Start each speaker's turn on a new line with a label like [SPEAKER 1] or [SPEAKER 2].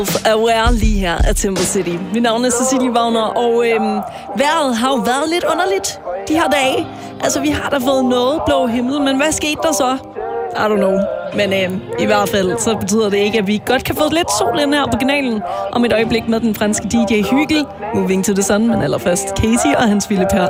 [SPEAKER 1] Aware lige her af Temple City. Mit navn er Cecilie Wagner, og vejret har jo været lidt underligt de her dage. Altså, vi har da fået noget blå himmel, men hvad skete der så? I don't know. Men i hvert fald, så betyder det ikke, at vi godt kan få lidt sol ind her på kanalen om et øjeblik med den franske DJ Hygel. Moving to the Sun, men allerførst Casey og hans Philip her.